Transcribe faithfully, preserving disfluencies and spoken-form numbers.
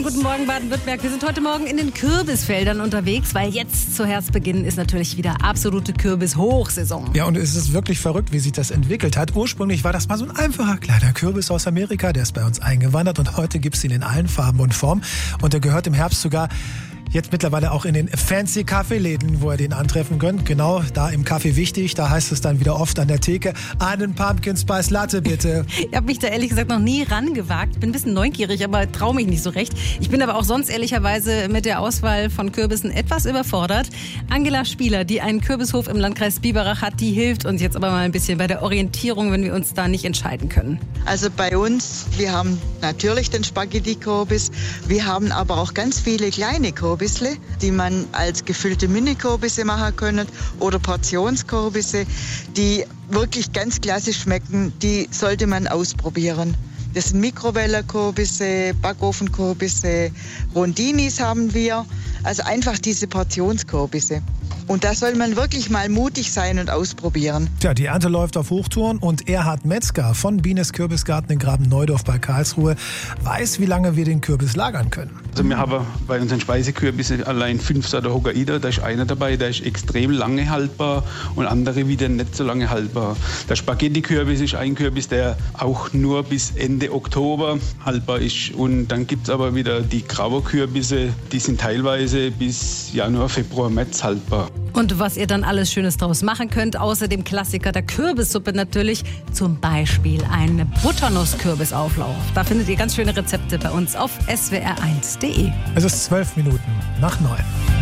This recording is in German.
Guten Morgen Baden-Württemberg. Wir sind heute Morgen in den Kürbisfeldern unterwegs, weil jetzt zu Herbstbeginn ist natürlich wieder absolute Kürbis-Hochsaison. Ja, und es ist wirklich verrückt, wie sich das entwickelt hat. Ursprünglich war das mal so ein einfacher kleiner Kürbis aus Amerika, der ist bei uns eingewandert und heute gibt es ihn in allen Farben und Formen. Und der gehört im Herbst sogar jetzt mittlerweile auch in den fancy Kaffeeläden, wo ihr den antreffen könnt. Genau, da im Kaffee wichtig, da heißt es dann wieder oft an der Theke, einen Pumpkin Spice Latte bitte. Ich habe mich da ehrlich gesagt noch nie rangewagt. Bin ein bisschen neugierig, aber traue mich nicht so recht. Ich bin aber auch sonst ehrlicherweise mit der Auswahl von Kürbissen etwas überfordert. Angela Spieler, die einen Kürbishof im Landkreis Biberach hat, die hilft uns jetzt aber mal ein bisschen bei der Orientierung, wenn wir uns da nicht entscheiden können. Also bei uns, wir haben natürlich den Spaghetti-Kürbis, wir haben aber auch ganz viele kleine Kürbisse, die man als gefüllte Mini-Kürbisse machen können oder Portionskürbisse, die wirklich ganz klassisch schmecken, die sollte man ausprobieren. Das sind Mikrowellenkürbisse, Backofenkürbisse, Rondinis haben wir, also einfach diese Portionskürbisse. Und da soll man wirklich mal mutig sein und ausprobieren. Tja, die Ernte läuft auf Hochtouren und Erhard Metzger von Bienes Kürbisgarten in Graben-Neudorf bei Karlsruhe weiß, wie lange wir den Kürbis lagern können. Also wir haben bei unseren Speisekürbissen allein fünf Sorten Hokkaido. Da ist einer dabei, der ist extrem lange haltbar und andere wieder nicht so lange haltbar. Der Spaghetti-Kürbis ist ein Kürbis, der auch nur bis Ende Oktober haltbar ist. Und dann gibt es aber wieder die graue Kürbisse, die sind teilweise bis Januar, Februar, März haltbar. Und was ihr dann alles Schönes draus machen könnt, außer dem Klassiker der Kürbissuppe natürlich, zum Beispiel einen Butternuss-Kürbisauflauf. Da findet ihr ganz schöne Rezepte bei uns auf s w r eins punkt d e. Es ist zwölf Minuten nach neun.